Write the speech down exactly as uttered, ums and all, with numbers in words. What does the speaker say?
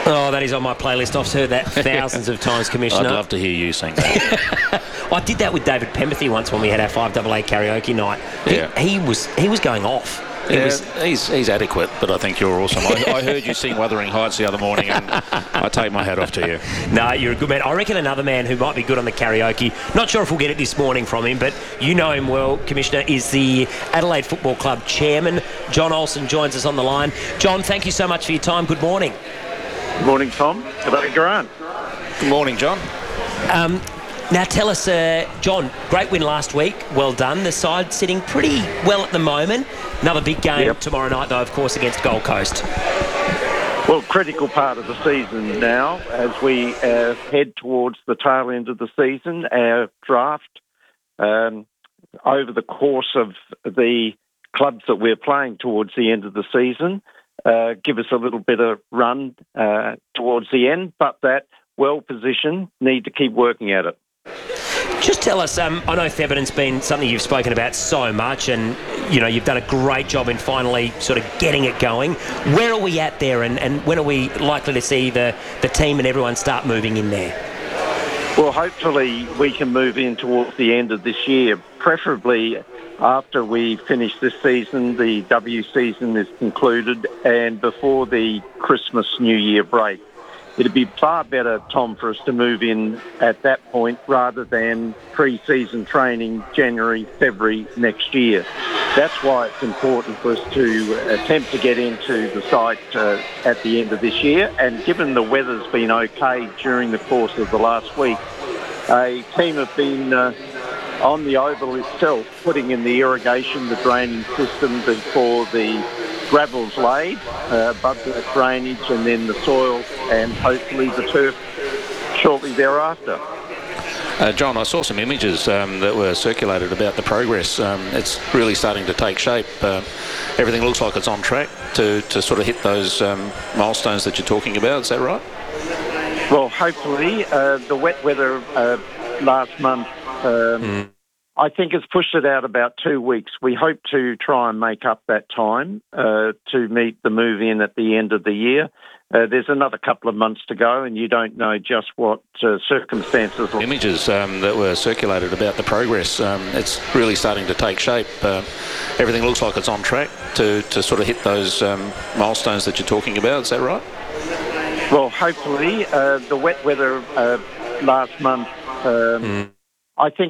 Oh, that is on my playlist. I've heard that thousands of times, Commissioner. I'd love to hear you sing that. I did that with David Pemberthy once when we had our five double A karaoke night. He, Yeah. he was he was going off. It Yeah, was, he's, he's adequate, but I think you're awesome. I, I heard you sing Wuthering Heights the other morning, and I take my hat off to you. no, you're a good man. I reckon another man who might be good on the karaoke, not sure if we'll get it this morning from him, but you know him well, Commissioner, is the Adelaide Football Club chairman. John Olsen joins us on the line. John, thank you so much for your time. Good morning. Good morning, Tom. Hello, Grant. Good morning, John. Um, now tell us, uh, John, great win last week. Well done. The side sitting pretty well at the moment. Another big game Yep. tomorrow night, though, of course, against Gold Coast. Well, critical part of the season now as we uh, head towards the tail end of the season. Our draft um, over the course of the clubs that we're playing towards the end of the season uh, give us a little bit of run uh, towards the end, but that well-positioned need to keep working at it. Just tell us, um, I know Thebarton's been something you've spoken about so much, and you know you've done a great job in finally sort of getting it going. Where are we at there, and, and when are we likely to see the, the team and everyone start moving in there? Well, hopefully we can move in towards the end of this year, preferably after we finish this season, the W season is concluded, and before the Christmas New Year break. It'd be far better, Tom, for us to move in at that point rather than pre-season training January, February next year. That's why it's important for us to attempt to get into the site uh, at the end of this year. And given the weather's been okay during the course of the last week, a team have been uh, on the oval itself, putting in the irrigation, the draining system before the gravel's laid, uh, above the drainage, and then the soil and hopefully the turf shortly thereafter. Uh, John, I saw some images um, that were circulated about the progress. Um, it's really starting to take shape. Uh, everything looks like it's on track to, to sort of hit those um, milestones that you're talking about. Is that right? Well, hopefully. Uh, the wet weather uh, last month um, mm. I think it's pushed it out about two weeks. We hope to try and make up that time uh, to meet the move-in at the end of the year. Uh, there's another couple of months to go, and you don't know just what uh, circumstances... Images um, that were circulated about the progress. Um, it's really starting to take shape. Uh, everything looks like it's on track to, to sort of hit those um, milestones that you're talking about. Is that right? Well, hopefully. Uh, the wet weather uh, last month... Um, mm. I think